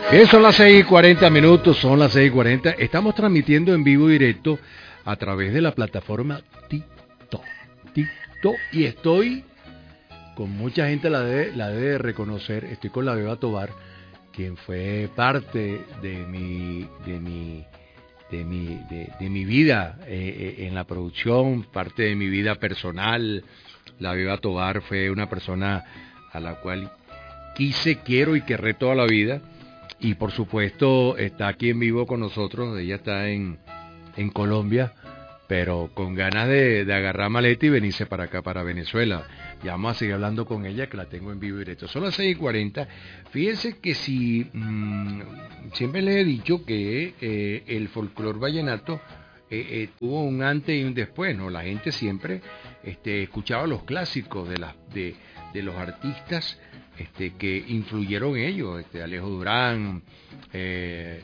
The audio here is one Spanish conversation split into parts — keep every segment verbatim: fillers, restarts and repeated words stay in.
Bien, son las seis y cuarenta minutos, son las seis y cuarenta. Estamos transmitiendo en vivo y directo a través de la plataforma TikTok. TikTok. Y estoy con mucha gente, la debe, la debe reconocer. Estoy con la Beba Tobar, quien fue parte de mi, de mi, de mi, de, de mi vida eh, en la producción, parte de mi vida personal. La Beba Tobar fue una persona a la cual quise, quiero y querré toda la vida. Y por supuesto está aquí en vivo con nosotros. Ella está en, en Colombia, pero con ganas de, de agarrar maleta y venirse para acá, para Venezuela. Ya vamos a seguir hablando con ella, que la tengo en vivo y directo. Son las seis y cuarenta. Fíjense que si mmm, siempre les he dicho que eh, el folclore vallenato eh, eh, tuvo un antes y un después, ¿no? La gente siempre este, escuchaba los clásicos de, las, de, de los artistas Este, que influyeron en ellos, este, Alejo Durán, eh,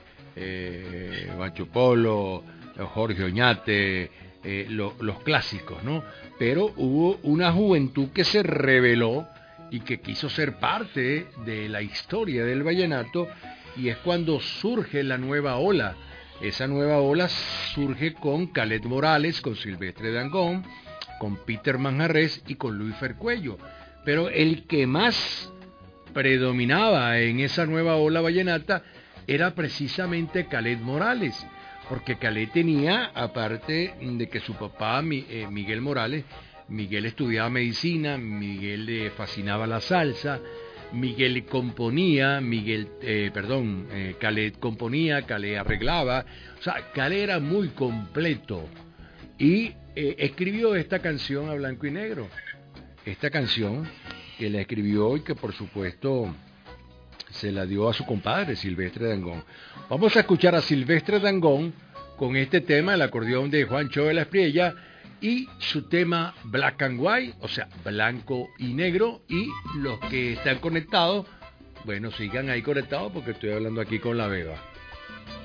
eh, Bancho Polo, Jorge Oñate, eh, lo, los clásicos, ¿no? Pero hubo una juventud que se rebeló y que quiso ser parte de la historia del vallenato, y es cuando surge la nueva ola. Esa nueva ola surge con Caled Morales, con Silvestre Dangond, con Peter Manjarrés y con Luis Fercuello. Pero el que más predominaba en esa nueva ola vallenata era precisamente Caled Morales, porque Caled tenía, aparte de que su papá eh, Miguel Morales, Miguel estudiaba medicina, Miguel le fascinaba la salsa, Miguel componía, Miguel, eh, perdón, eh, Caled componía, Caled arreglaba, o sea, Caled era muy completo y eh, escribió esta canción a blanco y negro, esta canción que la escribió y que por supuesto se la dio a su compadre Silvestre Dangond. Vamos a escuchar a Silvestre Dangond con este tema, el acordeón de Juancho de la Espriella y su tema Black and White, o sea, blanco y negro. Y los que están conectados, bueno, sigan ahí conectados porque estoy hablando aquí con la Beba.